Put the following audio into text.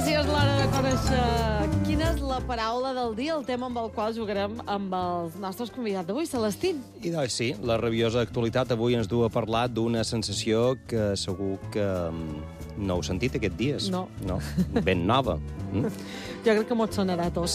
Gràcies, l'hora de conèixer quina és la paraula del dia, el tema amb el qual jugarem amb els nostres convidats d'avui, Celestín. I doncs sí, la rabiosa actualitat avui ens du a parlar d'una sensació que segur que no heu sentit aquests dies. No. Ben nova. Jo crec que m'ho sonarà tot.